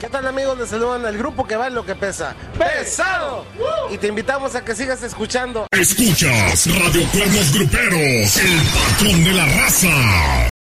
¿Qué tal, amigos? Les saludan al grupo que va en lo que pesa. ¡Pesado! Y te invitamos a que sigas escuchando. Escuchas Radio Cuernos Gruperos, el patrón de la raza.